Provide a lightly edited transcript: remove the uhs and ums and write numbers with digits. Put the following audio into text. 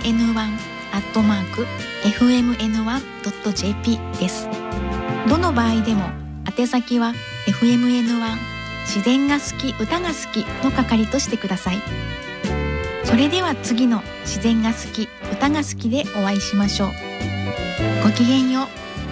fmn1@fmn1.jp です。どの場合でも宛先は FMN1 自然が好き歌が好きの係としてください。それでは次の自然が好き歌が好きでお会いしましょう。ごきげんよう。